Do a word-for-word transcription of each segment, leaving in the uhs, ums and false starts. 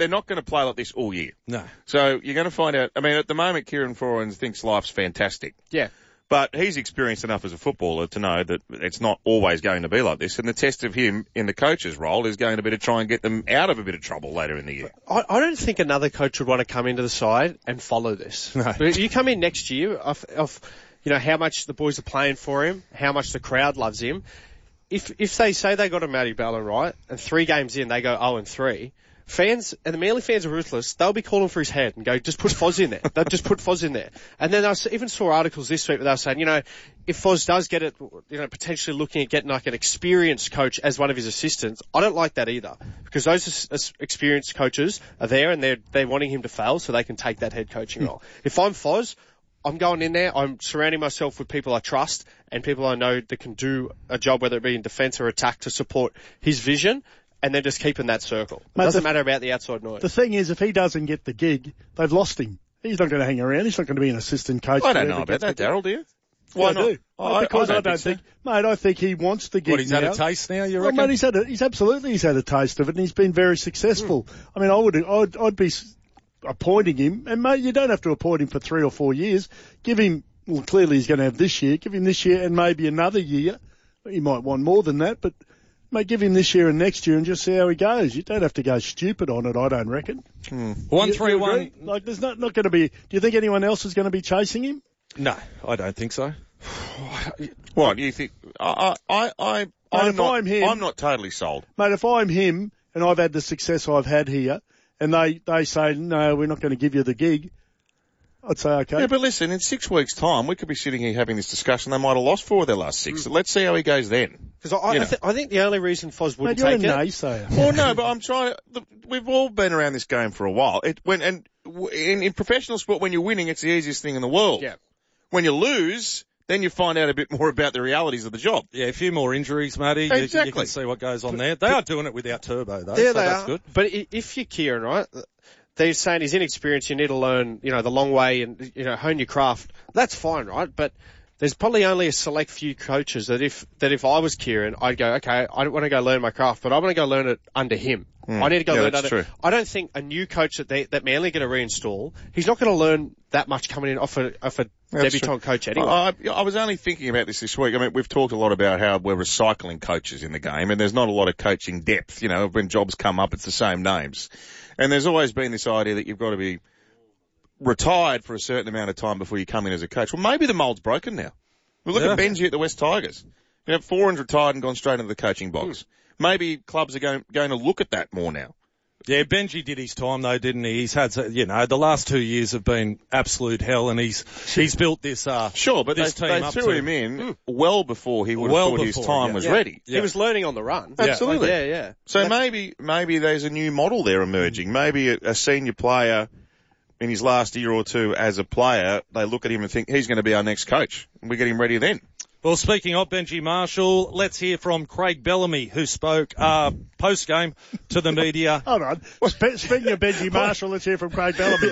they're not going to play like this all year. No. So you're going to find out. I mean, at the moment, Kieran Foran thinks life's fantastic. Yeah. But he's experienced enough as a footballer to know that it's not always going to be like this. And the test of him in the coach's role is going to be to try and get them out of a bit of trouble later in the year. I, I don't think another coach would want to come into the side and follow this. No. But you come in next year of, of, you know, how much the boys are playing for him, how much the crowd loves him. If if they say they got a Matty Ballin right, and three games in they go oh and three, fans, and the Manly fans are ruthless, they'll be calling for his head and go, just put Foz in there. They'll just put Foz in there. And then I even saw articles this week where they were saying, you know, if Foz does get it, you know, potentially looking at getting like an experienced coach as one of his assistants, I don't like that either. Because those experienced coaches are there and they're, they're wanting him to fail so they can take that head coaching role. If I'm Foz, I'm going in there, I'm surrounding myself with people I trust and people I know that can do a job, whether it be in defence or attack, to support his vision. And they're just keeping that circle. It doesn't the, matter about the outside noise. The thing is, if he doesn't get the gig, they've lost him. He's not going to hang around. He's not going to be an assistant coach. I don't know about that, Daryl, do you? Why yeah, not? I do. Oh, because I, I I don't think, so. mate, I think he wants the gig. What, he's now. had a taste now, you well, reckon? Mate, he's had a, he's absolutely, he's had a taste of it and he's been very successful. Mm. I mean, I would, I'd, I'd be appointing him, and mate, you don't have to appoint him for three or four years. Give him, well, clearly he's going to have this year. Give him this year and maybe another year. He might want more than that, but mate, give him this year and next year and just see how he goes. You don't have to go stupid on it, I don't reckon. Hmm. One, three, one. Like, there's not, not going to be, do you think anyone else is going to be chasing him? No, I don't think so. What, you think, I, I, I, mate, I'm if not, I'm him, I'm not totally sold. Mate, if I'm him and I've had the success I've had here and they, they say, no, we're not going to give you the gig, I'd say okay. Yeah, but listen, in six weeks' time, we could be sitting here having this discussion. They might have lost four of their last six. Mm. So let's see how he goes then. Because I, I, th- I think the only reason Foz wouldn't Mate, take you're it. a naysayer. Well, no, but I'm trying to. Look, we've all been around this game for a while. It when and in, in professional sport, when you're winning, it's the easiest thing in the world. Yeah. When you lose, then you find out a bit more about the realities of the job. Yeah, a few more injuries, Matty. Exactly. You, you can see what goes on there. They are doing it without Turbo, though. Yeah, so they that's are. good. But if you're Kieran, right? They're saying he's inexperienced, you need to learn, you know, the long way and, you know, hone your craft. That's fine, right? But there's probably only a select few coaches that if, that if I was Kieran, I'd go, okay, I don't want to go learn my craft, but I want to go learn it under him. Mm. I need to go yeah, learn that's under, true. I don't think a new coach that they, that Manly are going to reinstall, he's not going to learn that much coming in off a, off a debutant coach anyway. I, I was only thinking about this this week. I mean, we've talked a lot about how we're recycling coaches in the game and there's not a lot of coaching depth. You know, when jobs come up, it's the same names. And there's always been this idea that you've got to be retired for a certain amount of time before you come in as a coach. Well, maybe the mold's broken now. We look yeah. at Benji at the West Tigers. You know, Foran's retired and gone straight into the coaching box. Mm. Maybe clubs are going, going to look at that more now. Yeah, Benji did his time though, didn't he? He's had, you know, the last two years have been absolute hell, and he's he's built this. Uh, sure, but this they, team they up threw to, him in mm. well before he would have well thought before, his time yeah. was yeah. ready. Yeah. He was learning on the run. Absolutely. Yeah, yeah. So That's, maybe maybe there's a new model there emerging. Maybe a, a senior player in his last year or two as a player, they look at him and think he's going to be our next coach, and we get him ready then. Well, speaking of Benji Marshall, let's hear from Craig Bellamy, who spoke uh, post-game to the media. Hold on. Speaking of Benji Marshall, let's hear from Craig Bellamy.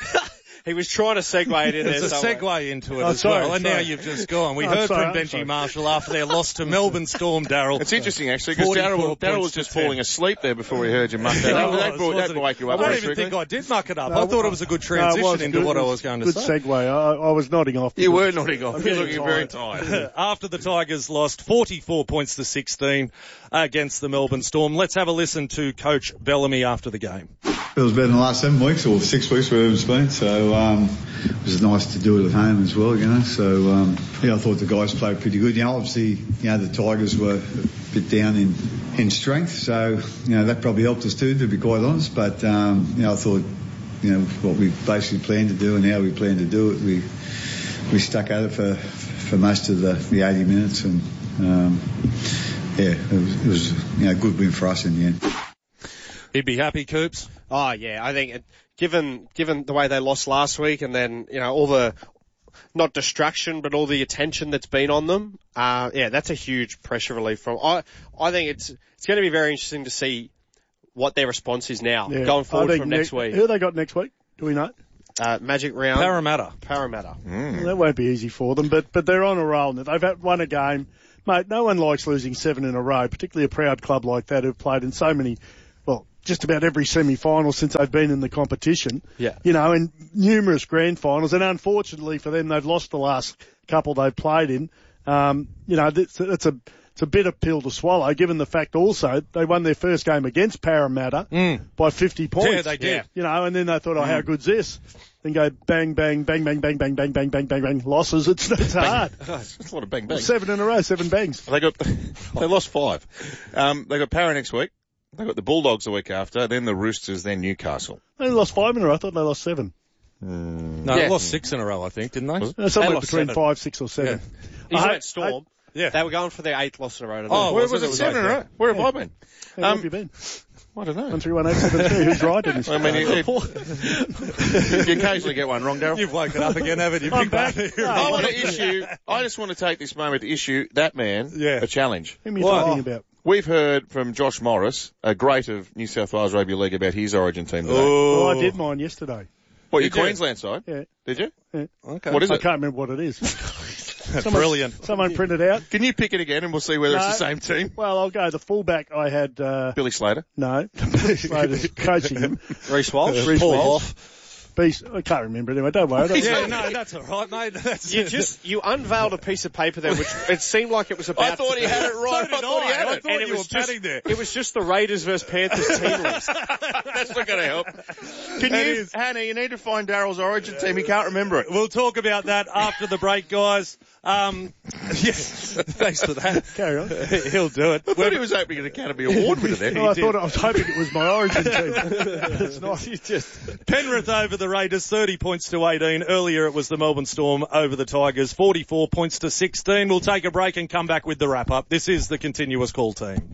He was trying to segue it in there. There's a somewhere. segue into it oh, as sorry, well, and sorry. now you've just gone. We oh, heard sorry, from I'm Benji sorry. Marshall after their loss to Melbourne Storm, Daryl. It's interesting, actually, because Daryl, Daryl was just falling asleep there before he heard you muck that up. That brought that wake you up. I don't very even quickly. think I did muck it up. No, I thought it was a good no, transition it was into good. what It I was was going to good say. Good segue. I, I was nodding off. You were nodding off. I'm You're getting looking very tired. After the Tigers lost forty-four points to sixteen against the Melbourne Storm, let's have a listen to Coach Bellamy after the game. It was better than the last seven weeks or six weeks, wherever it's been. So um, it was nice to do it at home as well, you know. So um, yeah, I thought the guys played pretty good. You know, obviously, you know, the Tigers were a bit down in, in strength, so you know that probably helped us too, to be quite honest. But um, you know, I thought, you know, what we basically planned to do and how we planned to do it, we we stuck at it for for most of the, the eighty minutes, and um, yeah, it was, it was you know a good win for us in the end. He'd be happy, Coops. Oh yeah, I think it, given given the way they lost last week, and then you know all the not distraction, but all the attention that's been on them, uh, yeah, that's a huge pressure relief from. I I think it's it's going to be very interesting to see what their response is now Yeah. going forward from ne- next week. Who they got next week? Do we know? Uh, Magic round. Parramatta. Parramatta. Mm. Well, that won't be easy for them, but but they're on a roll. They've had, won a game, mate. No one likes losing seven in a row, particularly a proud club like that who've played in so many. Well, just about every semi-final since they've been in the competition. Yeah. You know, and numerous grand finals. And unfortunately for them, they've lost the last couple they've played in. Um, you know, it's, it's a it's a bitter pill to swallow, given the fact also they won their first game against Parramatta Mm. by fifty points. Yeah, they did. Yeah. You know, and then they thought, oh, how good's this? Then go bang, bang, bang, bang, bang, bang, bang, bang, bang, bang, bang. Losses. It's, it's hard. That's a lot of bang bang. Seven in a row, seven bangs. They got, they lost five. Um, they got Para next week. They got the Bulldogs the week after, then the Roosters, then Newcastle. They lost five in a row. I thought they lost seven. No, Yeah. they lost six in a row, I think, didn't they? Was it? Uh, Somewhere lost between seven. five, six, or seven. He's I- at Storm. Yeah. They were going for their eighth loss in a row. Oh, Where was was it? it? It was Seven in a like row. Where have I been? How Um, have you been? I don't know. One three one eight seven three. Who's right in this? I mean, you, you, you occasionally get one wrong, Daryl. You've woken up again, haven't you? I'm Big back. man? No, I want to issue, I just want to take this moment to issue that man Yeah. a challenge. Who are you What? talking about? We've heard from Josh Morris, a great of New South Wales Rugby League, about his origin team today. Oh, Oh, I did mine yesterday. What, your Did you? Queensland side? Yeah. Did you? Okay. What is I it? can't remember what it is. Someone, Brilliant. Someone printed out. Can you pick it again and we'll see whether No. it's the same team? Well, I'll go. The fullback I had, uh, Billy Slater. no, Slater's coaching him. Reece Walsh. Reece Paul Walsh. off. Beast, I can't remember it anyway. Don't worry. Don't Yeah, worry. no, that's all right, mate. That's You just you unveiled a piece of paper there, which it seemed like it was about. I thought to he be. had it right. So I did thought he I. had I it. thought And it you was were just padding there. it was just the Raiders versus Panthers team list. That's not going to help. Can That you, is- Hannah, you need to find Daryl's origin team. He can't remember it. We'll talk about that after the break, guys. Um, yes, thanks for that. Carry on. He'll do it. I thought he was opening an Academy Award winner there. Well, I thought I was hoping it was my origin team. It's not. Just Penrith over the Raiders, thirty points to eighteen. Earlier it was the Melbourne Storm over the Tigers, forty-four points to sixteen. We'll take a break and come back with the wrap-up. This is the Continuous Call team.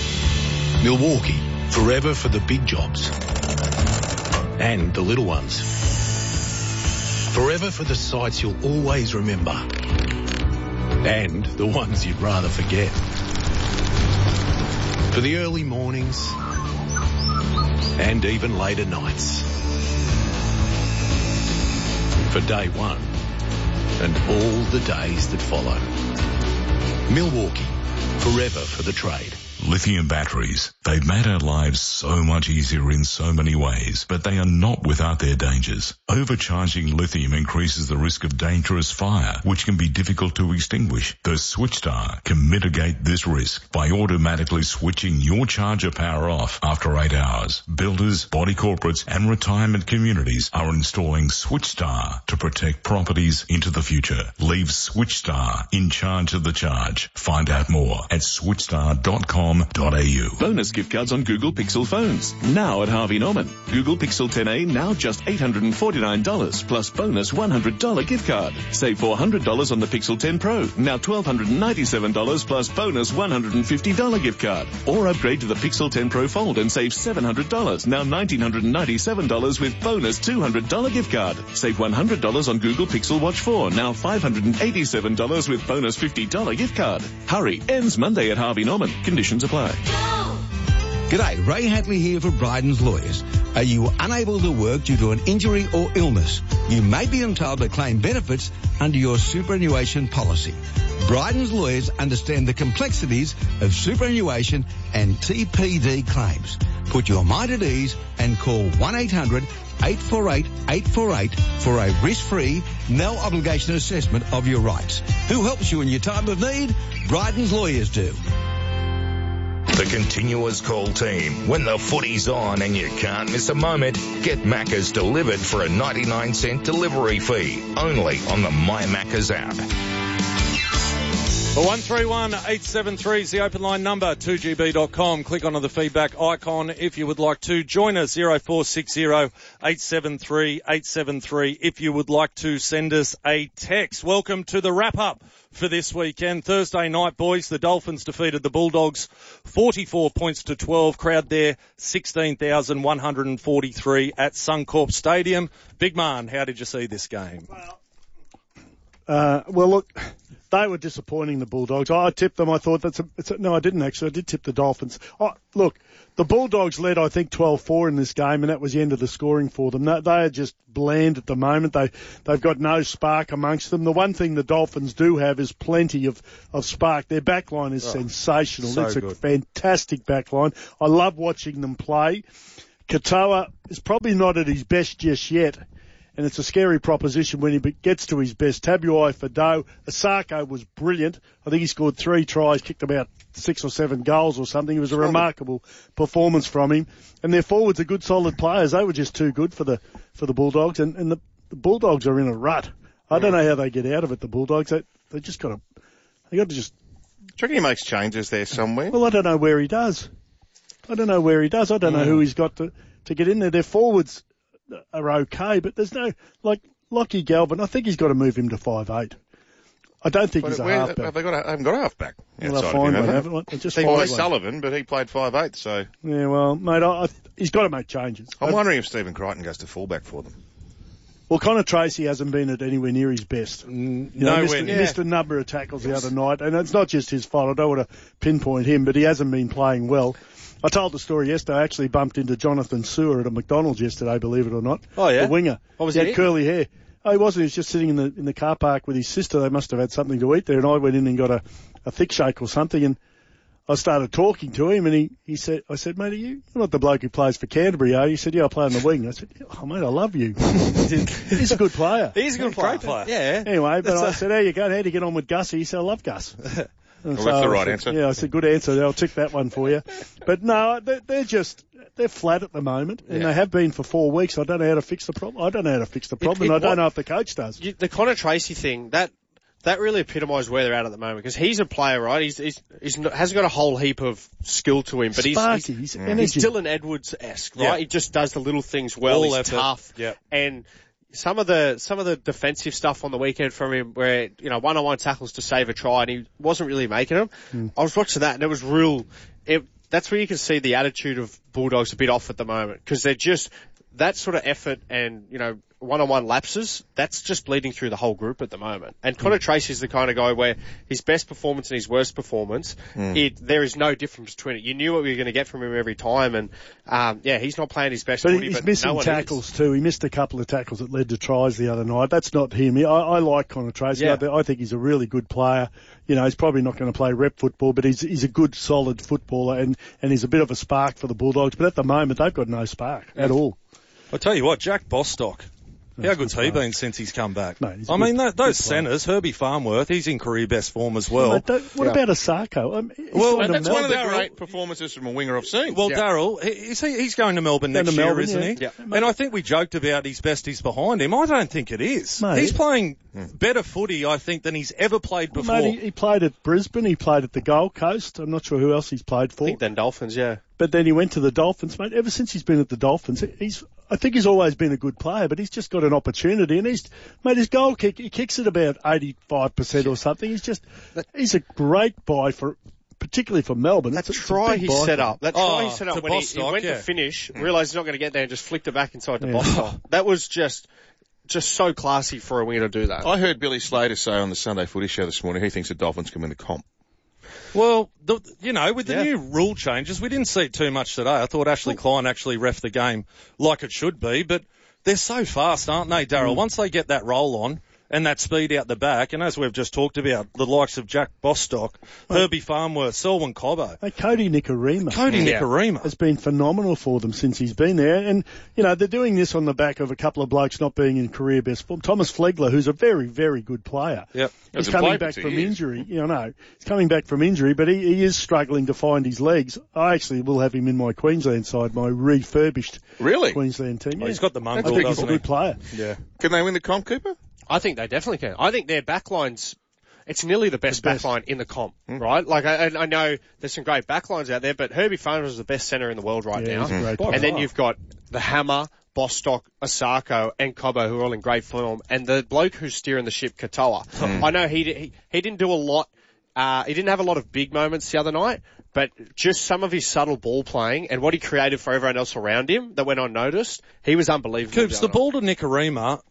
Milwaukee, forever for the big jobs and the little ones. Forever for the sights you'll always remember and the ones you'd rather forget. For the early mornings and even later nights. For day one and all the days that follow. Milwaukee, forever for the trade. Lithium batteries. They've made our lives so much easier in so many ways, but they are not without their dangers. Overcharging lithium increases the risk of dangerous fire, which can be difficult to extinguish. The SwitchStar can mitigate this risk by automatically switching your charger power off after eight hours. Builders, body corporates and retirement communities are installing SwitchStar to protect properties into the future. Leave SwitchStar in charge of the charge. Find out more at switchstar dot com dot a u. Bonus gift cards on Google Pixel phones. Now at Harvey Norman. Google Pixel ten A now just eight hundred forty-nine dollars plus bonus one hundred dollars gift card. Save four hundred dollars on the Pixel ten Pro. Now one thousand two hundred ninety-seven dollars plus bonus one hundred fifty dollars gift card. Or upgrade to the Pixel ten Pro Fold and save seven hundred dollars. Now one thousand nine hundred ninety-seven dollars with bonus two hundred dollars gift card. Save one hundred dollars on Google Pixel Watch four. Now five hundred eighty-seven dollars with bonus fifty dollars gift card. Hurry. Ends Monday at Harvey Norman. Conditions apply. G'day, Ray Hatley here for Bryden's Lawyers. Are you unable to work due to an injury or illness? You may be entitled to claim benefits under your superannuation policy. Bryden's Lawyers understand the complexities of superannuation and T P D claims. Put your mind at ease and call one eight hundred eight four eight eight four eight for a risk-free, no-obligation assessment of your rights. Who helps you in your time of need? Bryden's Lawyers do. The Continuous Call team. When the footy's on and you can't miss a moment, get Macca's delivered for a ninety-nine cent delivery fee. Only on the My Macca's app. For one three one eight seven three is the open line number, two G B dot com. Click onto the feedback icon if you would like to join us, zero four six zero eight seven three eight seven three if you would like to send us a text. Welcome to the wrap-up for this weekend. Thursday night, boys, the Dolphins defeated the Bulldogs forty-four points to twelve. Crowd there, sixteen thousand one hundred forty-three at Suncorp Stadium. Big man, how did you see this game? Uh, well, look, they were disappointing, the Bulldogs. I tipped them. I thought that's a, it's a no, I didn't actually. I did tip the Dolphins. Oh, look, the Bulldogs led, I think, twelve four in this game, and that was the end of the scoring for them. They, they are just bland at the moment. They, they've got no spark amongst them. The one thing the Dolphins do have is plenty of, of spark. Their backline is oh, sensational. So it's a good. fantastic backline. I love watching them play. Katoa is probably not at his best just yet. And it's a scary proposition when he gets to his best. Tabuai Fado, Asako was brilliant. I think he scored three tries, kicked about six or seven goals or something. It was a remarkable performance from him. And their forwards are good, solid players. They were just too good for the for the Bulldogs. And, and the, the Bulldogs are in a rut. I don't know how they get out of it. The Bulldogs, they they just got to they got to just. Do you reckon he makes changes there somewhere? Well, I don't know where he does. I don't know where he does. I don't know who he's got to to get in there. Their forwards are okay, but there's no, like, Lockie Galvin, I think he's got to move him to five eight. I don't think but he's a where, halfback. Have they got a, haven't got a halfback Well, outside find of him, one, have they? haven't they? Just They find play one. Sullivan, but he played five eight, so... Yeah, well, mate, I, I, he's got to make changes. I'm I, wondering if Stephen Crichton goes to fullback for them. Well, Connor Tracy hasn't been at anywhere near his best. You know, nowhere missed, near. missed a number of tackles the other night, and it's not just his fault. I don't want to pinpoint him, but he hasn't been playing well. I told the story yesterday. I actually bumped into Jonathan Sewer at a McDonald's yesterday, believe it or not. Oh, yeah? The winger. What was he? he had eating? curly hair. Oh, he wasn't. He was just sitting in the in the car park with his sister. They must have had something to eat there, and I went in and got a, a thick shake or something, and I started talking to him, and he, he said, I said, mate, are you, you're not the bloke who plays for Canterbury, are you? He said, yeah, I play on the wing. I said, oh, mate, I love you. He's a good player. He's a good player. Great player. Yeah. Anyway, but That's I a- said, how you going? How do you get on with Gussie? He said, I love Gus. And Well, that's the I right said, answer. Yeah, I said, good answer. I'll tick that one for you. But no, they're, they're just, they're flat at the moment, and Yeah. they have been for four weeks. I don't know how to fix the problem. I don't know how to fix the problem, it- and I don't what- know if the coach does. You, the Connor Tracy thing, that that really epitomised where they're at at the moment, because he's a player, right? He's, he's, he's not, hasn't got a whole heap of skill to him, but he's, Sparky, he's, he's he's energy. Dylan Edwards-esque, right? Yeah. He just does the little things well. All he's effort. tough. Yeah. And some of the, some of the defensive stuff on the weekend from him where, you know, one-on-one tackles to save a try and he wasn't really making them. Mm. I was watching that and it was real, it, that's where you can see the attitude of Bulldogs a bit off at the moment, because they're just, that sort of effort and, you know, one-on-one lapses, that's just bleeding through the whole group at the moment. And Connor Tracy's the kind of guy where his best performance and his worst performance, it, there is no difference between it. You knew what you were going to get from him every time, and um, yeah, he's not playing his best But footy, he's but missing no one tackles is. too. He missed a couple of tackles that led to tries the other night. That's not him. I, I like Connor Tracy. Yeah. I, I think he's a really good player. You know, he's probably not going to play rep football, but he's he's a good, solid footballer, and, and he's a bit of a spark for the Bulldogs. But at the moment, they've got no spark at all. I'll tell you what, Jack Bostock. How That's good's good he player. been since he's come back? Mate, he's a I good- mean, that, those good player. centres, Herbie Farnworth, he's in career best form as well. Mate, don't- what about Asako? I mean, he's Well, gone to That's one of the Melbourne. great performances from a winger I've seen. Well, Yeah. Darryl, he- is he, he's going to Melbourne Going next to year, Melbourne, isn't yeah. he? Yeah. And I think we joked about his best is behind him. I don't think it is. Mate. He's playing better footy, I think, than he's ever played Well, before. mate, he, he played at Brisbane. He played at the Gold Coast. I'm not sure who else he's played I for. think then Dolphins, yeah. But then he went to the Dolphins, mate. Ever since he's been at the Dolphins, he's, I think he's always been a good player, but he's just got an opportunity. And he's, mate, his goal kick, he kicks it about eighty-five percent or something. He's just, he's a great buy for, particularly for Melbourne. That It's a- it's a try big he buy set for up, that Oh, try he set to up when he, he Bostock, went yeah. to finish, realised he's not going to get there and just flicked it back inside the Bostock. That was just, just so classy for a winger to do that. I heard Billy Slater say on the Sunday Footy Show this morning he thinks the Dolphins can win the comp. Well, the, you know, with the Yeah. new rule changes, we didn't see it too much today. I thought Ashley Klein actually reffed the game like it should be, but they're so fast, aren't they, Darryl? Once they get that roll on and that speed out the back, and as we've just talked about, the likes of Jack Bostock, Herbie Farnworth, Selwyn Cobbo, Mate, Cody Nicarima. Cody Yeah. Nicarima. has been phenomenal for them since he's been there. And, you know, they're doing this on the back of a couple of blokes not being in career best form. Thomas Flegler, who's a very, very good player. Yep. He's Hasn't coming played back for from two years. injury. You know, he's coming back from injury, but he, he is struggling to find his legs. I actually will have him in my Queensland side, my refurbished Really? Queensland team. Oh, Yeah. he's got the I mongrel, think he's a doesn't he? good player. Yeah. Can they win the comp, Cooper? I think they definitely can. I think their backlines, it's nearly the best, The best. backline in the comp, right? Like, I, I know there's some great backlines out there, but Herbie Farnworth is the best centre in the world right Yeah, now. he's a great By player. And then far. you've got the Hammer, Bostock, Asako, and Cobbo, who are all in great form, and the bloke who's steering the ship, Katoa. I know he, he he didn't do a lot. Uh, he didn't have a lot of big moments the other night, but just some of his subtle ball playing and what he created for everyone else around him that went unnoticed, he was unbelievable. Coops, the other night. ball to Nicarima,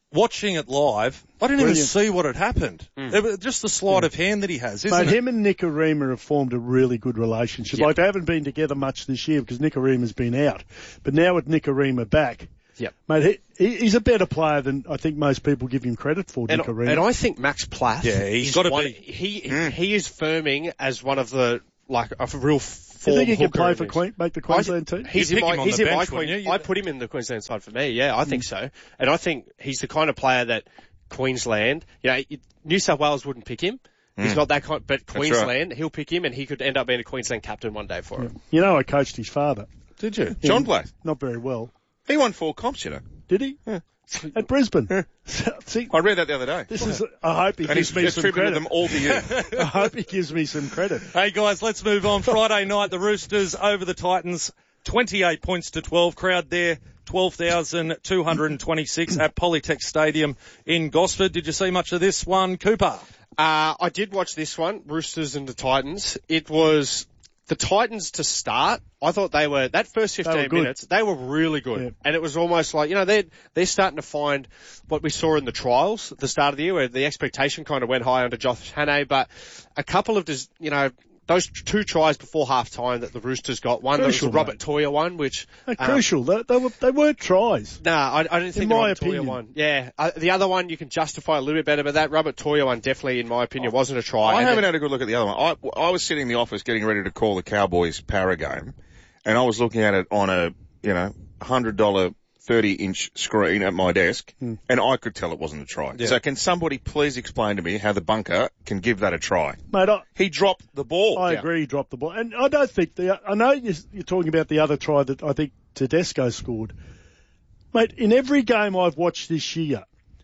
watching it live, I didn't even Brilliant. see what had happened. It was just the sleight of hand that he has, isn't Mate, it? him and Nicarima have formed a really good relationship. Yep. Like, they haven't been together much this year because Nicarima's been out. But now with Nicarima back, Yep. mate, he, he, he's a better player than I think most people give him credit for, And, Nicarima. and I think Max Plath. Yeah, he's is gotta one- be. He Mm. he is firming as one of the like a real. Do Form you think he can hooker play in for this. Queen, make the Queensland team? He's You'd in pick my, him on he's the in my bench, Queen, wouldn't you? I put him in the Queensland side for me. Yeah, I think so. And I think he's the kind of player that Queensland, you know, it- New South Wales wouldn't pick him. He's not that kind, but Queensland, he'll pick him and he could end up being a Queensland captain one day for him. You know, I coached his father. Did you? John Yeah, Plath. Not very well. He won four comps, you know. Did he? At Brisbane. See, I read that the other day. this is, I hope he And he's gives me some attributed credit. them all to you. I hope he gives me some credit. Hey guys, let's move on. Friday night, the Roosters over the Titans, twenty-eight points to twelve. Crowd there, twelve thousand two hundred twenty-six at Polytech Stadium in Gosford. Did you see much of this one, Cooper? Uh, I did watch this one, Roosters and the Titans. It was the Titans to start. I thought they were, that first were fifteen good. minutes, they were really good. Yeah. And it was almost like, you know, they're, they're starting to find what we saw in the trials at the start of the year where the expectation kind of went high under Josh Hannay, but a couple of, des- you know, those two tries before half time that the Roosters got, one Crucial, that was the Robert Toya one, which, They're um, crucial. They, they, were, they weren't tries. No, I, I didn't think In the my Robert Toya opinion. one. Yeah, uh, the other one you can justify a little bit better, but that Robert Toya one definitely, in my opinion, wasn't a try. I And haven't then- had a good look at the other one. I, I was sitting in the office getting ready to call the Cowboys para game, and I was looking at it on a, you know, one hundred dollars thirty inch screen at my desk, Hmm. and I could tell it wasn't a try. Yeah. So can somebody please explain to me how the bunker can give that a try? Mate, I, He dropped the ball. I Yeah. agree he dropped the ball. And I don't think the, I know you're, you're talking about the other try that I think Tedesco scored. Mate, in every game I've watched this year,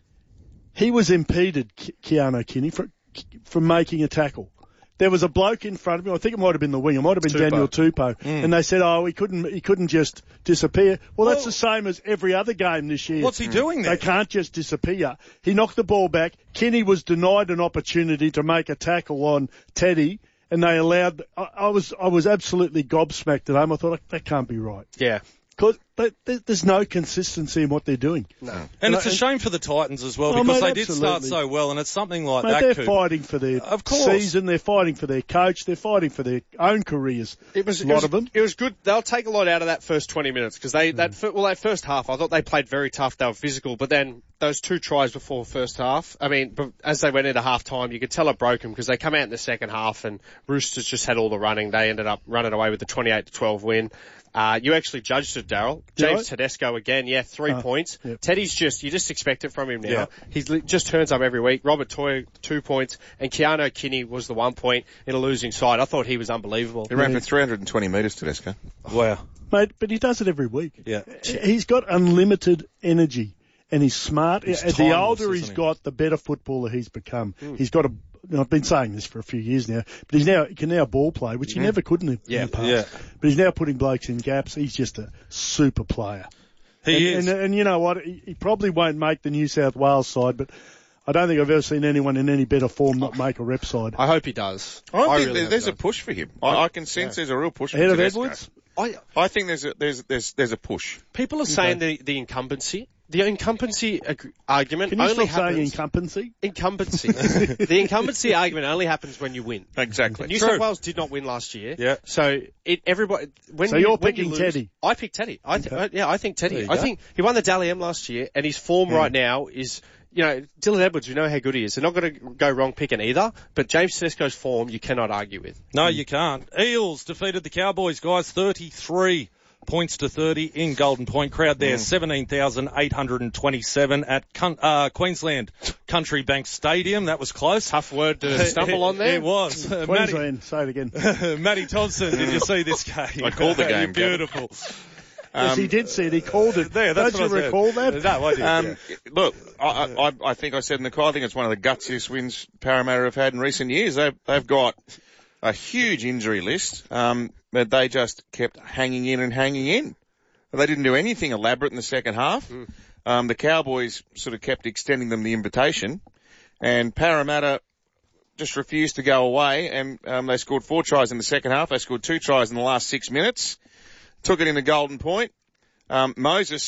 he was impeded, Ke- Keanu Kinney, from, from making a tackle. There was a bloke in front of him. I think it might have been the wing. It might have been Tupou. Daniel Tupou. And they said, oh, he couldn't, he couldn't just disappear. Well, that's Well- the same as every other game this year. What's he doing there? They can't just disappear. He knocked the ball back. Kinney was denied an opportunity to make a tackle on Teddy, and they allowed. I, I was I was absolutely gobsmacked at home. I thought that can't be right Yeah. because there's no consistency in what they're doing. No. And it's a and- shame for the Titans as well Oh, because mate, they did start absolutely. so well, and it's something like Mate, that. they're Coop. fighting for their Of course. season. They're fighting for their coach. They're fighting for their own careers. It was, a it lot was, of them. It was good. They'll take a lot out of that first twenty minutes because they, that, fir- well, that first half, I thought they played very tough. They were physical, but then those two tries before first half, I mean, but as they went into half time, you could tell it broke them because they come out in the second half and Roosters just had all the running. They ended up running away with the twenty-eight to twelve win. Uh, you actually judged it, Daryl. Did James I? Tedesco again, yeah, three Uh, points. yep. Teddy's just, you just expect it from him now. Yeah. He's li- just turns up every week. Robert Toy, two points, and Keanu Kinney was the one point in a losing side. I thought he was unbelievable. He ran for three hundred twenty metres, Tedesco. Wow. Mate, but he does it every week. Yeah. He's got unlimited energy and he's smart. He's the timeless, older he's isn't he? got, the better footballer he's become. He's got a, I've been saying this for a few years now, but he's now, he can now ball play, which he never could in the, Yeah. in the past. Yeah. But he's now putting blokes in gaps. He's just a super player. He and, is. And, and you know what? He, he probably won't make the New South Wales side, but I don't think I've ever seen anyone in any better form not make a rep side. I hope he does. I think really there- hope there's he a does. push for him. I, I can sense there's a real push Ahead for of Tedesco. Edwards? I, I think there's a, there's, there's, there's a push. people are saying the, the incumbency. The incumbency ag- argument Can you only stop saying happens... incumbency? incumbency. The incumbency argument only happens when you win. Exactly. New True. South Wales did not win last year. Yeah. So it everybody when So you, you're when picking you lose, Teddy? I picked Teddy. I th- I, yeah, I think There Teddy. you I go. think he won the Dally M last year, and his form right now is. You know, Dylan Edwards, you know how good he is. They're not going to go wrong picking either, but James Tedesco's form you cannot argue with. No, you can't. Eels defeated the Cowboys, guys, thirty-three points to thirty in Golden Point. Crowd there, seventeen thousand eight hundred twenty-seven at Con- uh, Queensland Country Bank Stadium. That was close. Tough word to stumble on there. It was. Uh, Matty, Queensland, say it again. Matty Thompson, did you see this game? I called the game, You're beautiful. Yes, he did see it. He called it. There, that's Don't what you I recall said. that? No, I did. Um, yeah. Look, I, I, I think I said in the call, I think it's one of the gutsiest wins Parramatta have had in recent years. They've, they've got a huge injury list, um, but they just kept hanging in and hanging in. They didn't do anything elaborate in the second half. Um, the Cowboys sort of kept extending them the invitation, and Parramatta just refused to go away, and um, they scored four tries in the second half. They scored two tries in the last six minutes, took it into Golden Point. Um, Moses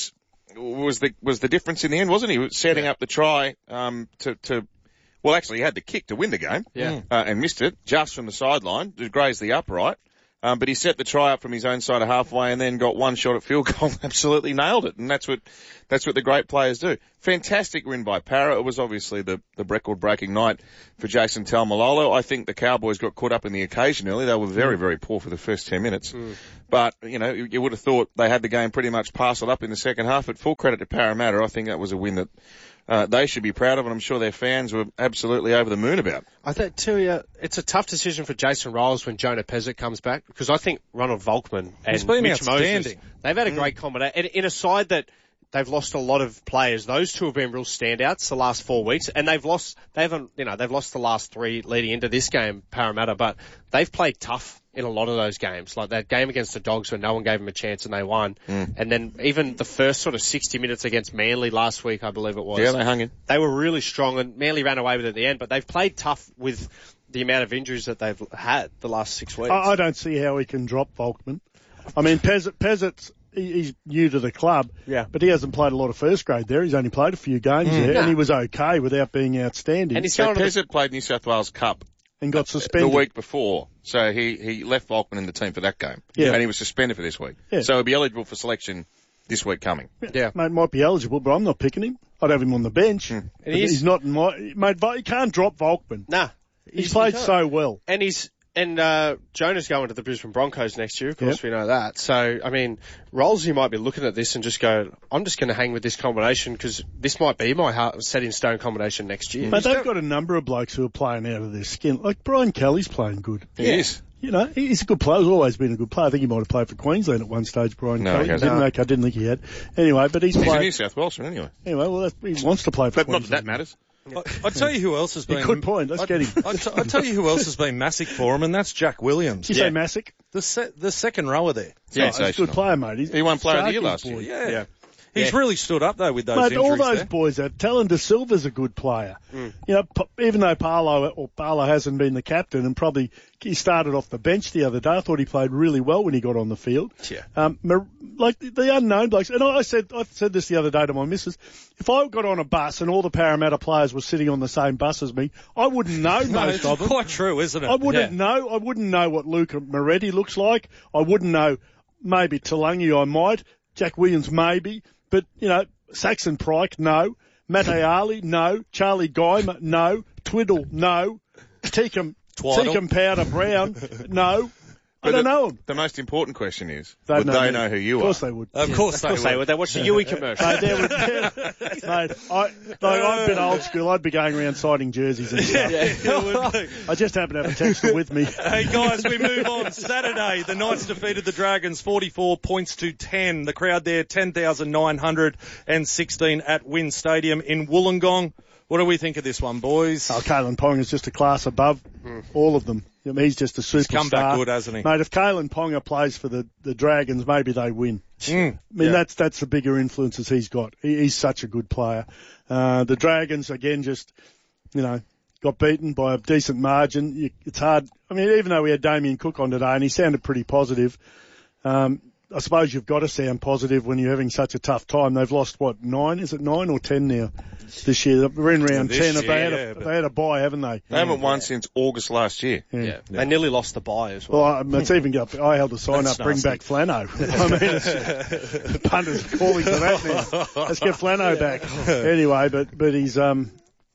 was the was the difference in the end, wasn't he? He was setting Yeah. up the try um, to to. Well, actually, he had the kick to win the game, Yeah. uh, and missed it just from the sideline to graze the upright. Um, but he set the try up from his own side of halfway, and then got one shot at field goal. Absolutely nailed it, and that's what that's what the great players do. Fantastic win by Para. It was obviously the the record-breaking night for Jason Taumalolo. I think the Cowboys got caught up in the occasion early. They were very very poor for the first ten minutes, mm. but you know you, you would have thought they had the game pretty much parcelled up in the second half. But full credit to Parramatta. I think that was a win that. Uh, they should be proud of, and I'm sure their fans were absolutely over the moon about. I think, too, uh, it's a tough decision for Jason Riles when Jonah Pezzett comes back, because I think Ronald Volkman and He's been Mitch outstanding. Moses, they've had a great combination. And in a side that they've lost a lot of players, those two have been real standouts the last four weeks, and they've lost, they haven't, you know, they've lost the last three leading into this game, Parramatta, but they've played tough in a lot of those games. Like that game against the Dogs where no one gave them a chance and they won. Mm. And then even the first sort of sixty minutes against Manly last week, I believe it was. Yeah, they hung in. They were really strong, and Manly ran away with it at the end, but they've played tough with the amount of injuries that they've had the last six weeks. I, I don't see how he can drop Volkman. I mean, Pezzett, Pezzett's, he, he's new to the club, yeah. but he hasn't played a lot of first grade there. He's only played a few games mm. there, nah. and he was okay without being outstanding. And he's so going Pezzett the... played New South Wales Cup. And got suspended. The week before. So he, he left Volkman in the team for that game. Yeah. And he was suspended for this week. Yeah. So he'll be eligible for selection this week coming. Yeah. yeah. Mate, might be eligible, but I'm not picking him. I'd have him on the bench. Mm. And he's, he's not in my, mate, he can't drop Volkman. Nah. He's, he's played so well. And he's, and, uh, Jonah's going to the Brisbane Broncos next year. Of course, yep. we know that. So, I mean, Rolsey might be looking at this and just go, I'm just going to hang with this combination because this might be my heart, set in stone combination next year. But they've got a number of blokes who are playing out of their skin. Like Brian Kelly's playing good. He yeah. is. You know, he's a good player. He's always been a good player. I think he might have played for Queensland at one stage, Brian no, Kelly. He didn't, no. I didn't think he had. Anyway, but he's, he's playing. a New South Welshman anyway. Anyway, well, that's, he wants to play for but Queensland. Not that that matters. I, I'll tell you who else has been... Good point, let's I, get him. I, t- I'll tell you who else has been massive for him, and that's Jack Williams. Did you yeah. say Massick? The se- the second rower there. Yeah, he's a good player, mate. He's he won player of the year last boy. year. Yeah. yeah. He's yeah. really stood up, though, with those mate, injuries all those there. boys are... Talon De Silva's a good player. Mm. You know, p- even though Paolo, or Paolo hasn't been the captain, and probably he started off the bench the other day, I thought he played really well when he got on the field. Yeah. Um, like, the, the unknown blokes... And I said, I said this the other day to my missus, if I got on a bus and all the Parramatta players were sitting on the same bus as me, I wouldn't know no, most it's of them. quite true, isn't it? I wouldn't yeah. know. I wouldn't know what Luca Moretti looks like. I wouldn't know... Maybe Talangi I might. Jack Williams maybe. But, you know, Saxon Pryke, no. Mate Ali, no. Charlie Guy, no. Twiddle, no. Teakum, Teakum Powder Brown, no. I don't the, know them. The most important question is, They'd would know they me. know who you are? Of course they would. Of course, of course they, they would. They watch the Yui commercial. Mate, they would, mate, I, like, I've been old school. I'd be going around signing jerseys and stuff. Yeah, I just happen to have a texter with me. Hey guys, we move on. Saturday, the Knights defeated the Dragons forty-four points to ten. The crowd there, ten thousand nine hundred sixteen at Wynn Stadium in Wollongong. What do we think of this one, boys? Oh, Kalen Pong is just a class above mm. all of them. I mean, he's just a superstar. He's come back good, hasn't he? Mate, if Kalen Ponga plays for the, the Dragons, maybe they win. Mm. I mean, yeah. that's that's the bigger influences he's got. He, he's such a good player. Uh, the Dragons, again, just, you know, got beaten by a decent margin. You, it's hard. I mean, even though we had Damien Cook on today and he sounded pretty positive, um, I suppose you've got to sound positive when you're having such a tough time. They've lost, what, nine? Is it nine or ten now this year? We're in round this ten. Have year, they, had yeah, a, they had a bye, haven't they? They haven't won since August last year. Yeah. yeah. They nearly lost the bye as well. Well, um, it's even got, I held the sign That's up, bring nasty. back Flano. I mean, it's, the punters calling for that now. Let's get Flano yeah. back. Anyway, but, but he's, um,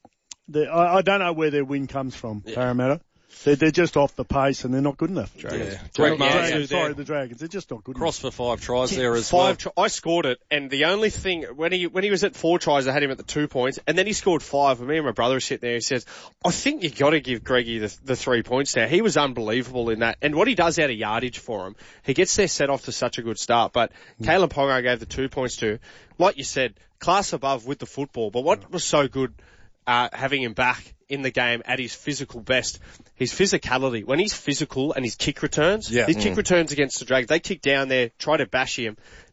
I, I don't know where their win comes from, yeah. Parramatta. They're, they're just off the pace and they're not good enough. Dragons. Yeah. Great yeah, margin. Dragons, sorry, the Dragons. They're just not good Cross enough. for five tries there as five well. Tri- I scored it, and the only thing, when he when he was at four tries, I had him at the two points, and then he scored five, and me and my brother were sitting there, he says, I think you got to give Greggy the, the three points now. He was unbelievable in that, and what he does out of yardage for him, he gets their set off to such a good start, but mm. Kalen Ponga gave the two points to, like you said, class above with the football, but what was so good Uh, having him back in the game at his physical best, his physicality. When he's physical and his kick returns, yeah. his mm. kick returns against the Dragons, they kick down there, try to bash him,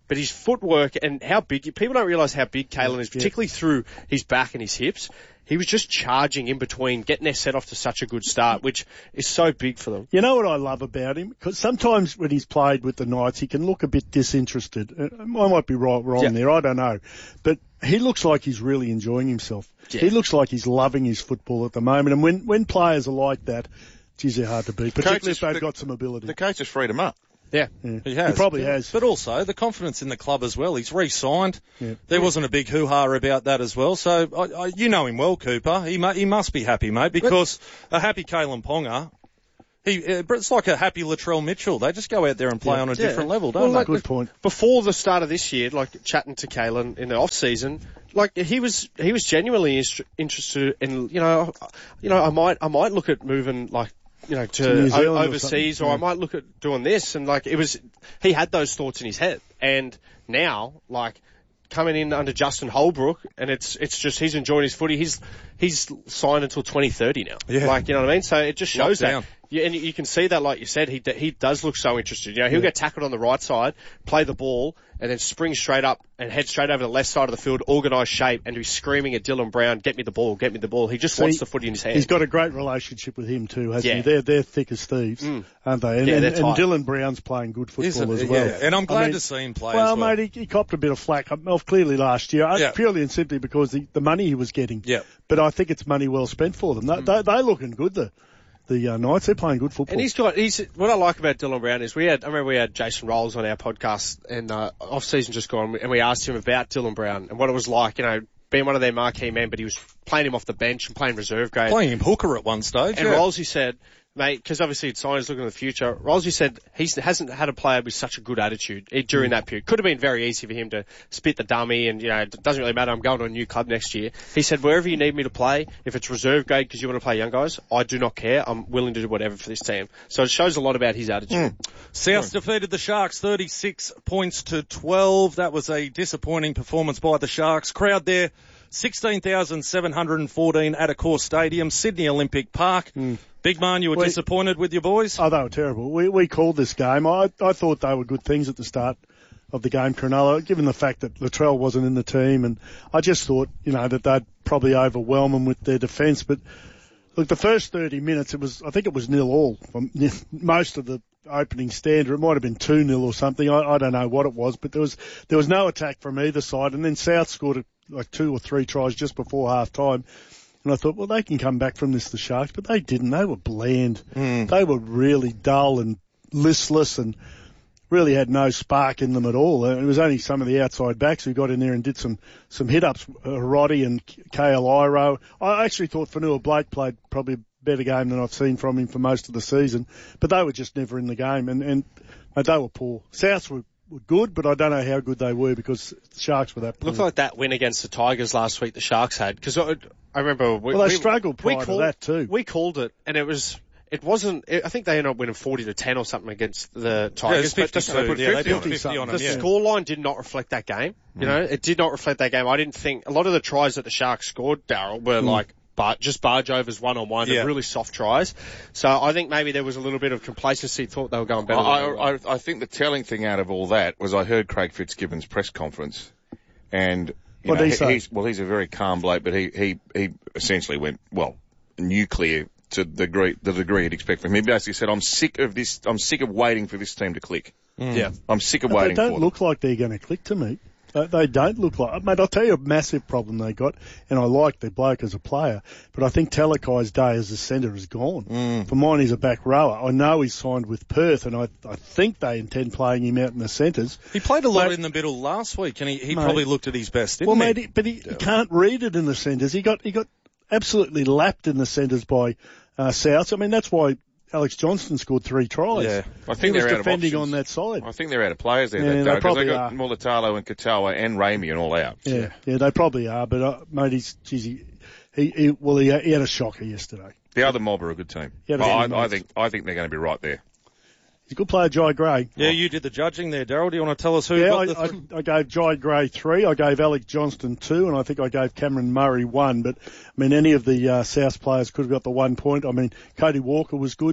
but his footwork and how big, people don't realise how big Kalen is, particularly yeah. through his back and his hips. He was just charging in between, getting their set off to such a good start, which is so big for them. You know what I love about him? Because sometimes when he's played with the Knights, he can look a bit disinterested. I might be right, wrong yeah. there, I don't know. But he looks like he's really enjoying himself. Yeah. He looks like he's loving his football at the moment. And when, when players are like that, geez, they're hard to beat, particularly if they've the, got some ability. The coach has freed him up. Yeah. yeah, he has. He probably but, has. But also the confidence in the club as well. He's re-signed. Yeah. There wasn't a big hoo-ha about that as well. So I, I, you know him well, Cooper. He mu- he must be happy, mate, because a happy Kalen Ponga, he it's like a happy Latrell Mitchell. They just go out there and play yeah. on a yeah. different level, don't well, they? Like, good point. Before the start of this year, like chatting to Kalen in the off season, like he was he was genuinely is- interested in you know you know I might I might look at moving like. You know, to, to o- overseas, or, or I might look at doing this, and like it was, he had those thoughts in his head, and now, like coming in under Justin Holbrook, and it's it's just he's enjoying his footy. He's he's signed until twenty thirty now. Yeah. Like you know what I mean. So it just shows Lockdown. that. Yeah, and you can see that, like you said, he he does look so interested. You know, he'll yeah. get tackled on the right side, play the ball, and then spring straight up and head straight over the left side of the field, organised shape, and he's screaming at Dylan Brown, "Get me the ball, get me the ball." He just so wants he, the footy in his hand. He's got a great relationship with him too, hasn't yeah. he? They're they're thick as thieves, mm. aren't they? And, yeah, and, they're and Dylan Brown's playing good football as well. Yeah. And I'm glad I mean, to see him play well, as well. mate, he, he copped a bit of flack off clearly last year, yeah. purely and simply because the, the money he was getting. Yeah. But I think it's money well spent for them. They, mm. they, they're looking good, the the uh, Knights. They're playing good football. And he's got, he's, what I like about Dylan Brown is we had, I remember we had Jason Rolls on our podcast and, uh, off season just gone, and we asked him about Dylan Brown and what it was like, you know, being one of their marquee men, but he was playing him off the bench and playing reserve grade. Playing him hooker at one stage. And yeah. Rolsey said, mate, because obviously it's signed, he's looking at the future. Rolsey said he hasn't had a player with such a good attitude during mm. that period. Could have been very easy for him to spit the dummy and, you know, it doesn't really matter, I'm going to a new club next year. He said, wherever you need me to play, if it's reserve grade because you want to play young guys, I do not care. I'm willing to do whatever for this team. So it shows a lot about his attitude. Mm. South mm. defeated the Sharks thirty-six points to twelve. That was a disappointing performance by the Sharks. Crowd there, sixteen thousand seven hundred fourteen at Accor Stadium, Sydney Olympic Park. Mm. Big man, you were we, disappointed with your boys? Oh, they were terrible. We we called this game. I I thought they were good things at the start of the game, Cronulla, given the fact that Latrell wasn't in the team, and I just thought, you know, that they'd probably overwhelm them with their defence. But look, the first thirty minutes, it was I think it was nil all from most of the opening stand, or it might have been two nil or something. I, I don't know what it was, but there was there was no attack from either side, and then South scored a, like two or three tries just before half time. And I thought, well, they can come back from this, the Sharks, but they didn't. They were bland. Mm. They were really dull and listless and really had no spark in them at all. It was only some of the outside backs who got in there and did some, some hit-ups, uh, Roddy and K L Iro. I actually thought Fanua Blake played probably a better game than I've seen from him for most of the season, but they were just never in the game, and, and uh, they were poor. Souths were were good, but I don't know how good they were because the Sharks were that poor. Looked like that win against the Tigers last week the Sharks had, because I, I remember... We, well, they we, struggled prior we called, to that too. We called it, and it was... It wasn't... I think they ended up winning forty to ten or something against the Tigers. Yeah, fifty-two. But Yeah, they put fifty on them, the yeah. scoreline did not reflect that game. You mm. know, it did not reflect that game. I didn't think... A lot of the tries that the Sharks scored, Darryl, were mm. like... But just barge overs one on one, yeah. really soft tries. So I think maybe there was a little bit of complacency. Thought they were going better. I, I, I think the telling thing out of all that was I heard Craig Fitzgibbon's press conference, and you what know, did he say? he's well, he's a very calm bloke, but he he he essentially went well nuclear to the degree the degree you'd expect from him. He basically said, "I'm sick of this. I'm sick of waiting for this team to click. Mm. Yeah, I'm sick of but waiting." They don't for look them. like they're going to click to me. They don't look like, mate, I'll tell you a massive problem they got, and I like the bloke as a player, but I think Talakai's day as a centre is gone. Mm. For mine, he's a back rower. I know he's signed with Perth, and I, I think they intend playing him out in the centres. He played a lot mate, in the middle last week, and he, he mate, probably looked at his best, didn't well, he? Well, mate, but he, he can't read it in the centres. He got, he got absolutely lapped in the centres by, uh, South. I mean, that's why Alex Johnston scored three tries. Yeah, I think he they're was out defending of on that side. I think they're out of players there. Yeah, that they probably they got are. Mulatalo and Katoa and Ramey and all out. Yeah, yeah, yeah, they probably are. But uh, mate, he's, geez, he, he, he well, he, he had a shocker yesterday. The other mob are a good team. Yeah, I, I think I think they're going to be right there. He's a good player, Jai Gray. Yeah, you did the judging there, Darryl. Do you want to tell us who yeah, got I, the th- I, I gave Jai Gray three. I gave Alex Johnston two, and I think I gave Cameron Murray one. But I mean, any of the uh, South players could have got the one point. I mean, Cody Walker was good.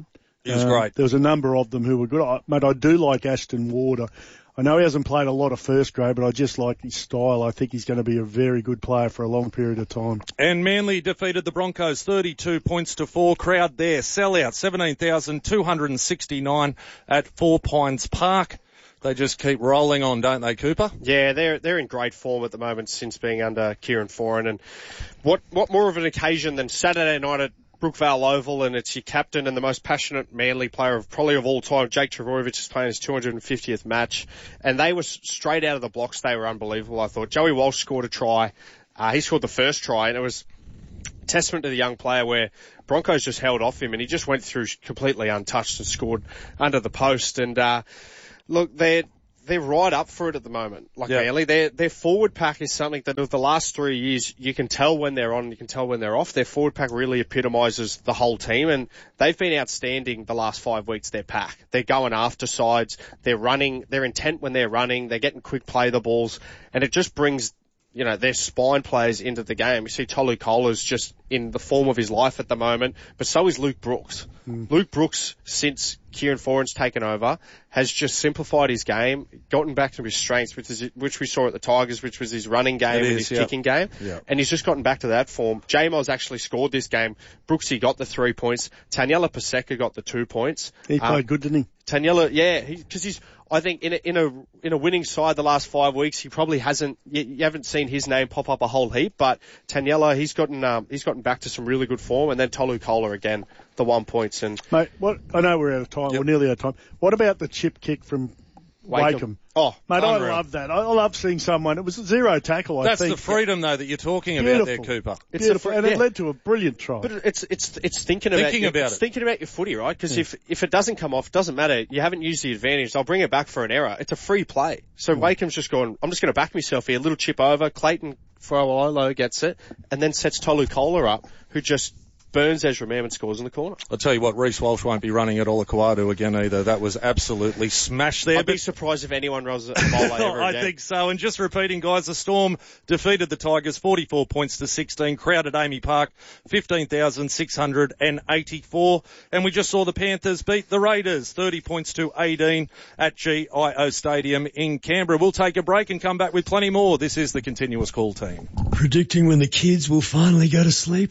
He was Um, great. There was a number of them who were good. I, mate, I do like Ashton Ward. I, I know he hasn't played a lot of first grade, but I just like his style. I think he's going to be a very good player for a long period of time. And Manly defeated the Broncos thirty-two points to four. Crowd there, sellout, seventeen thousand two hundred sixty-nine at Four Pines Park. They just keep rolling on, don't they, Cooper? Yeah, they're they're in great form at the moment since being under Kieran Foran. And what what more of an occasion than Saturday night at Brookvale Oval, and it's your captain and the most passionate Manly player of probably of all time, Jake Trbojevic, is playing his two hundred fiftieth match, and they were straight out of the blocks. They were unbelievable, I thought. Joey Walsh scored a try. Uh, he scored the first try, and it was testament to the young player where Broncos just held off him, and he just went through completely untouched and scored under the post. And uh, look, they're they're right up for it at the moment. Like Yeah. Manly, their their forward pack is something that of the last three years you can tell when they're on, you can tell when they're off. Their forward pack really epitomises the whole team, and they've been outstanding the last five weeks. Their pack, they're going after sides, they're running, they're intent when they're running, they're getting quick play the balls, and it just brings, you know, their spine players into the game. You see Tolu Kola's just in the form of his life at the moment, but so is Luke Brooks. Mm. Luke Brooks, since Kieran Foran's taken over, has just simplified his game, gotten back to his strengths, which is which we saw at the Tigers, which was his running game It and is, his yeah. kicking game, Yeah. and he's just gotten back to that form. J-Mo's actually scored this game. Brooksy got the three points. Taniela Paseka got the two points. He played Um, good, didn't he? Taniela, yeah, because he, he's, I think in a, in a, in a winning side the last five weeks, he probably hasn't, you, you haven't seen his name pop up a whole heap, but Taniela, he's gotten, um, he's gotten back to some really good form, and then Tolu Kola again, the one points, and Mate, what, I know we're out of time. Yep. We're nearly out of time. What about the chip kick from Wakeham. Wakeham? Oh, Mate, unreal. I love that. I, I love seeing someone. It was a zero tackle, I That's think. the freedom, though, that you're talking Beautiful. about there, Cooper. It's Beautiful. a fr- and it yeah. led to a brilliant try. But it's it's it's thinking about Thinking your, about it's it. thinking about your footy, right? Because if if it doesn't come off, it doesn't matter. You haven't used the advantage. I'll bring it back for an error. It's a free play. So Mm. Wakeham's just going, I'm just going to back myself here. Little chip over. Clayton Fualolo gets it, and then sets Tolu Kola up, who just burns Ezra Mam and scores in the corner. I'll tell you what, Reece Walsh won't be running at Olakwadu again either. That was absolutely smashed there. I'd be But surprised if anyone runs a bowler ever I again. think so. And just repeating, guys, the Storm defeated the Tigers forty-four points to sixteen. Crowd at Amy Park, fifteen thousand six hundred eighty-four. And we just saw the Panthers beat the Raiders thirty points to eighteen at G I O Stadium in Canberra. We'll take a break and come back with plenty more. This is the Continuous Call team. Predicting when the kids will finally go to sleep?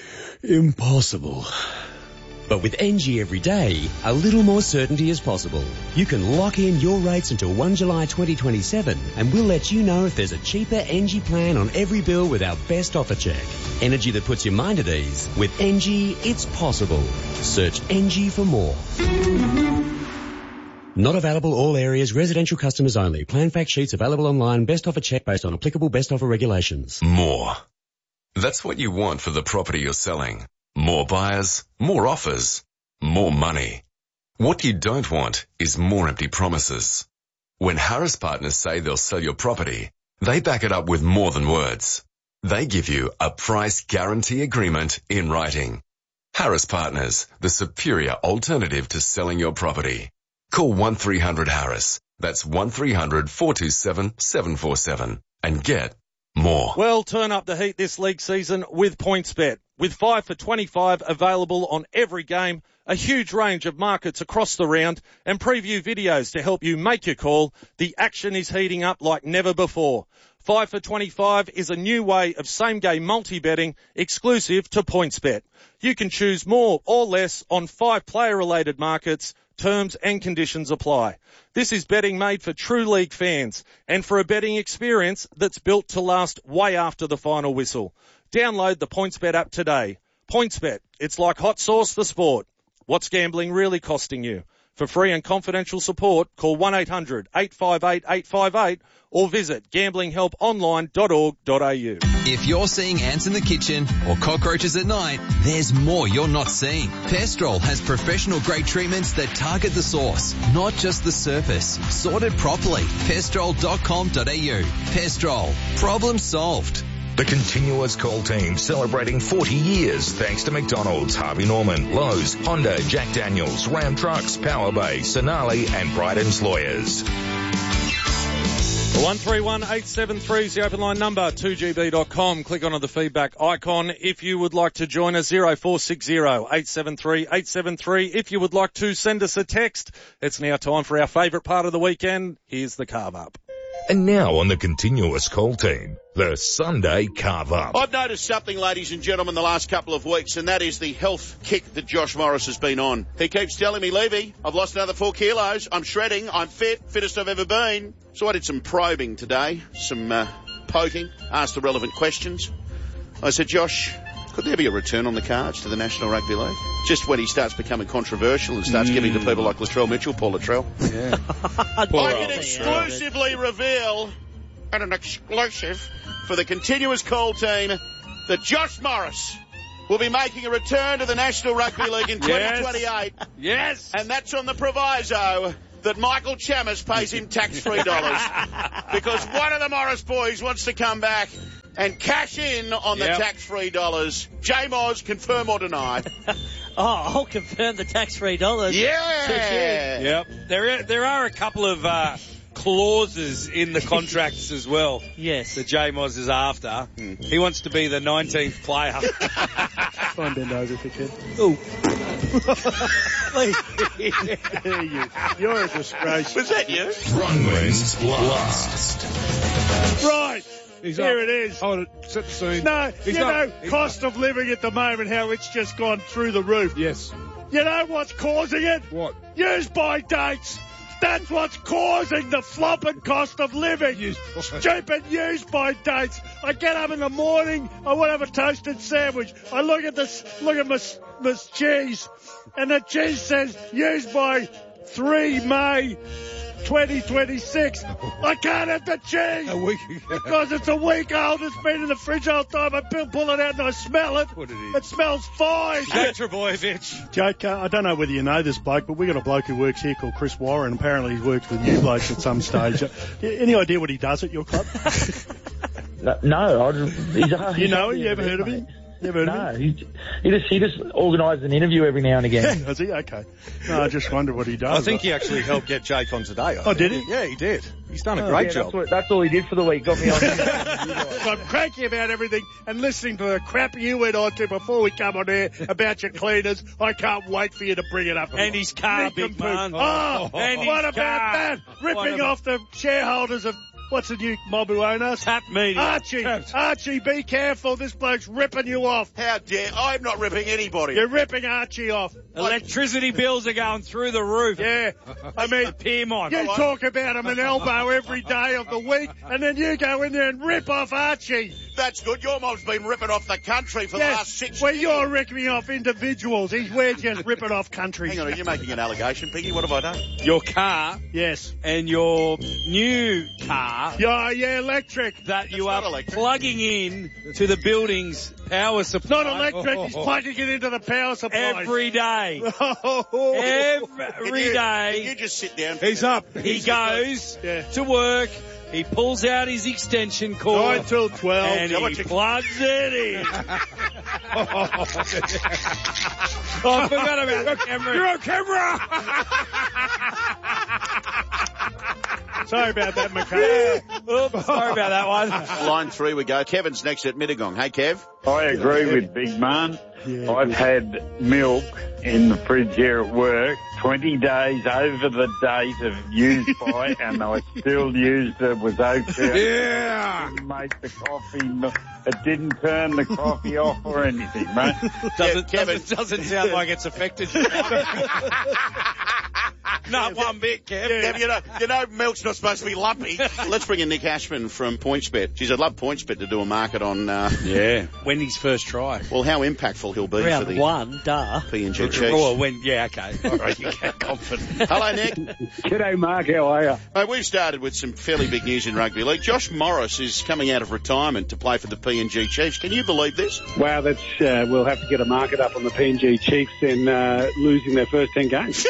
Impossible. But with N G every day, a little more certainty is possible. You can lock in your rates until first of July twenty twenty-seven, and we'll let you know if there's a cheaper N G plan on every bill with our best offer check. Energy that puts your mind at ease. With N G, it's possible. Search N G for more. Not available all areas, residential customers only. Plan fact sheets available online. Best offer check based on applicable best offer regulations. More. That's what you want for the property you're selling. More buyers, more offers, more money. What you don't want is more empty promises. When Harris Partners say they'll sell your property, they back it up with more than words. They give you a price guarantee agreement in writing. Harris Partners, the superior alternative to selling your property. Call one three hundred Harris. That's one three hundred four two seven seven four seven and get more. Well, turn up the heat this league season with PointsBet. With five for twenty-five available on every game, a huge range of markets across the round, and preview videos to help you make your call, the action is heating up like never before. five for twenty-five is a new way of same-game multi-betting exclusive to PointsBet. You can choose more or less on five player-related markets. Terms and conditions apply. This is betting made for true league fans and for a betting experience that's built to last way after the final whistle. Download the PointsBet app today. PointsBet, it's like hot sauce the sport. What's gambling really costing you? For free and confidential support, call one eight hundred eight five eight eight five eight or visit gambling help online dot org dot a u. If you're seeing ants in the kitchen or cockroaches at night, there's more you're not seeing. Pestrol has professional grade treatments that target the source, not just the surface. Sorted properly. pestrol dot com dot a u. Pestrol. Problem solved. The Continuous Call team celebrating forty years thanks to McDonald's, Harvey Norman, Lowe's, Honda, Jack Daniels, Ram Trucks, Power Bay, Sonali and Bryden's Lawyers. one three one eight seven three is the open line number, two G B dot com. Click onto the feedback icon if you would like to join us, zero four six zero eight seven three eight seven three. If you would like to send us a text, it's now time for our favourite part of the weekend. Here's the carve up. And now on the continuous call team, the Sunday carve up. I've noticed something, ladies and gentlemen, the last couple of weeks, and that is the health kick that Josh Morris has been on. He keeps telling me, Levy, I've lost another four kilos. I'm shredding. I'm fit. Fittest I've ever been. So I did some probing today, some uh, poking, asked the relevant questions. I said, Josh, could there be a return on the cards to the National Rugby League? Just when he starts becoming controversial and starts mm. giving to people like Latrell Mitchell, Paul Latrell. Yeah. I can exclusively reveal, and an exclusive for the continuous call team, that Josh Morris will be making a return to the National Rugby League in twenty twenty-eight. Yes. yes. And that's on the proviso that Michael Chammas pays him tax-free dollars. Because one of the Morris boys wants to come back and cash in on the yep. tax-free dollars. J-Moz, confirm or deny? Oh, I'll confirm the tax-free dollars. Yeah! Yep. There are, there are a couple of uh, clauses in the contracts as well. Yes. That J-Moz is after. Mm. He wants to be the nineteenth player. Try and bend over if you can. Ooh. you. You're a disgrace. Was that you? Runway's Blast. Right. He's Here up. it is. Hold it. Set the scene. No, He's you up. know, He's cost up. of living at the moment, how it's just gone through the roof. Yes. You know what's causing it? What? Use by dates. That's what's causing the flopping cost of living. Use by- Stupid use by dates. I get up in the morning, I want to have a toasted sandwich. I look at this, look at my, my cheese, and the cheese says use by three May twenty twenty-six. I can't have the cheese. A week ago. Because it's a week old. It's been in the fridge all the time. I pull it out and I smell it. What it is. It smells fine. Jake Trebojevic. Jake, uh, I don't know whether you know this bloke, but we got a bloke who works here called Chris Warren. Apparently he's worked with you blokes at some stage. Uh, any idea what he does at your club? No, no I just, he's a, you know him? You ever heard of him? You ever heard no, of him? he, he just he just organises an interview every now and again. Does he? Okay. No, I just wonder what he does. I think he actually helped get Jake on today. I Oh, think. did he? Yeah, he did. He's done a Oh, great yeah, job. That's, what, that's all he did for the week. Got me on. I'm cranky about everything and listening to the crap you went on to before we come on air about your cleaners. I can't wait for you to bring it up. And his car, big man. Oh, and what his about car. that? Ripping about- off the shareholders of... What's the new mob who own us? Tap Media. Archie. Tapped. Archie, be careful. This bloke's ripping you off. How dare... I'm not ripping anybody. You're ripping Archie off. Electricity bills are going through the roof. Yeah. I mean, Piedmont. you talk about him an elbow every day of the week, and then you go in there and rip off Archie. That's good. Your mob's been ripping off the country for Yes, the last six well, years. you're ripping off individuals. He's we're just ripping off countries. Hang on, are you making an allegation, Piggy? What have I done? Your car Yes. and your new car Yeah, yeah, electric. that you not are electric. plugging in to the building's power supply. Not electric. He's plugging it into the power supply. Every day. Oh. Every Can you- day. Can you just sit down? He's up. He goes Yeah. to work. He pulls out his extension cord. Nine till twelve. And How he much you- plugs it in. oh, I forgot about the camera. You're on camera. Sorry about that, McCann. Oops, sorry about that one. Line three we go. Kevin's next at Mittagong. Hey, Kev. I agree with Big Man. Yeah. I've had milk in the fridge here at work twenty days over the date of use by, and I still used it. Was okay. Yeah. It didn't make the coffee. It didn't turn the coffee off or anything, mate. Doesn't, Kevin. doesn't, doesn't sound like it's affected you. Not one bit, Kev. Kev, you know, you know milk's not supposed to be lumpy. Let's bring in Nick Ashman from PointsBet. Geez, I'd love PointsBet to do a market on, uh, Yeah. Wendy's first try. well, how impactful he'll be for Round the one, duh. P and G Chiefs. Oh, when, yeah, okay. All right, you get confident. Hello, Nick. G'day, Mark. How are you? Mate, we've started with some fairly big news in rugby league. Josh Morris is coming out of retirement to play for the P and G Chiefs. Can you believe this? Wow, that's uh, we'll have to get a market up on the P and G Chiefs and uh, losing their first ten games.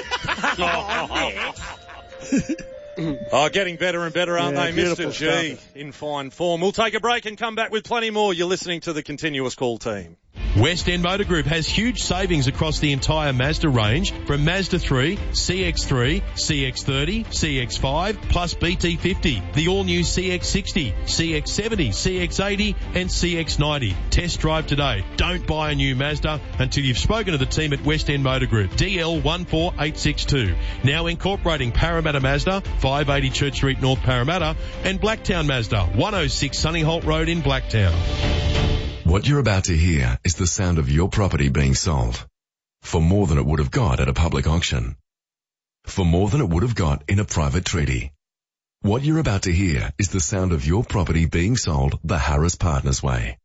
Oh, getting better and better, aren't Yeah, they, Mister beautiful G? stuff. In fine form. We'll take a break and come back with plenty more. You're listening to the Continuous Call team. West End Motor Group has huge savings across the entire Mazda range from Mazda three, C X three, C X thirty, C X five, plus B T fifty, the all-new C X sixty, C X seventy, C X eighty and C X ninety. Test drive today. Don't buy a new Mazda until you've spoken to the team at West End Motor Group. D L one four eight six two. Now incorporating Parramatta Mazda, five eighty Church Street, North Parramatta, and Blacktown Mazda, one oh six Sunny Holt Road in Blacktown. What you're about to hear is the sound of your property being sold for more than it would have got at a public auction, for more than it would have got in a private treaty. What you're about to hear is the sound of your property being sold the Harris Partners way.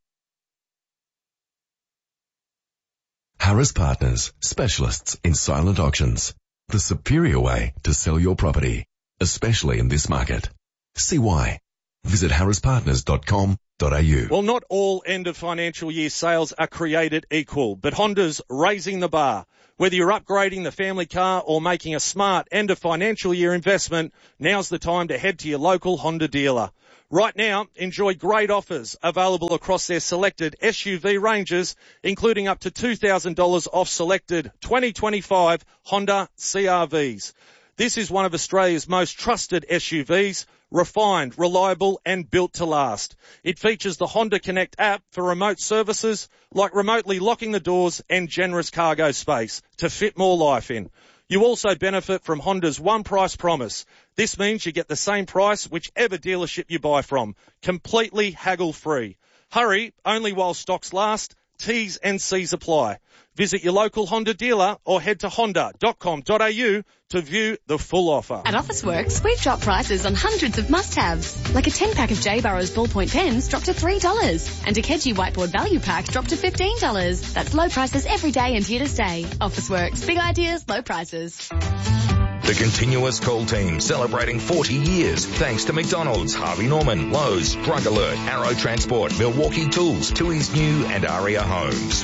Harris Partners, specialists in silent auctions, the superior way to sell your property, especially in this market. See why. Visit harris partners dot com dot a u. Well, not all end of financial year sales are created equal, but Honda's raising the bar. Whether you're upgrading the family car or making a smart end of financial year investment, now's the time to head to your local Honda dealer. Right now, enjoy great offers available across their selected S U V ranges, including up to two thousand dollars off selected twenty twenty-five Honda C R Vs. This is one of Australia's most trusted S U Vs, refined, reliable and built to last. It features the Honda Connect app for remote services like remotely locking the doors and generous cargo space to fit more life in. You also benefit from Honda's one price promise. This means you get the same price whichever dealership you buy from, completely haggle free. Hurry, only while stocks last. T's and C's apply. Visit your local Honda dealer or head to honda dot com dot a u to view the full offer. At Officeworks, we've dropped prices on hundreds of must-haves, like a ten-pack of J. Burrows ballpoint pens dropped to three dollars, and a Keji whiteboard value pack dropped to fifteen dollars. That's low prices every day and here to stay. Officeworks, big ideas, low prices. The Continuous Call team celebrating forty years thanks to McDonald's, Harvey Norman, Lowe's, Drug Alert, Arrow Transport, Milwaukee Tools, Tooheys New and Aria Homes.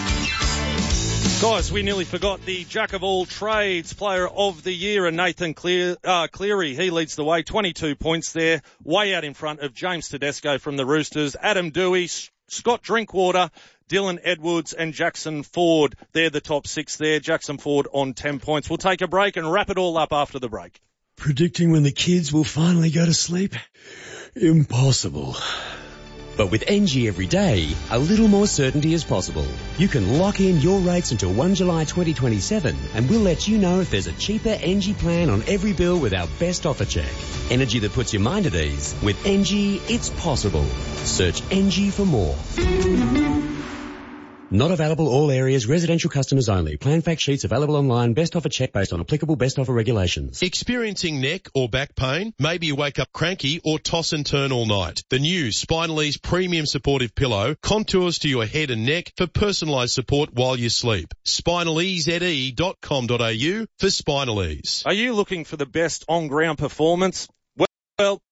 Guys, we nearly forgot the Jack of all trades player of the year, and Nathan Clear, uh, Cleary. He leads the way, twenty-two points there, way out in front of James Tedesco from the Roosters, Adam Dewey, S- Scott Drinkwater, Dylan Edwards and Jackson Ford. They're the top six there. Jackson Ford on ten points. We'll take a break and wrap it all up after the break. Predicting when the kids will finally go to sleep? Impossible. But with N G every day, a little more certainty is possible. You can lock in your rates until first of July twenty twenty-seven, and we'll let you know if there's a cheaper N G plan on every bill with our best offer check. Energy that puts your mind at ease. With N G, it's possible. Search N G for more. Not available all areas, residential customers only. Plan fact sheets available online. Best offer check based on applicable best offer regulations. Experiencing neck or back pain? Maybe you wake up cranky or toss and turn all night. The new Spinalese Premium Supportive Pillow contours to your head and neck for personalised support while you sleep. spinalese dot com dot a u for Spinalese. Are you looking for the best on-ground performance? Well,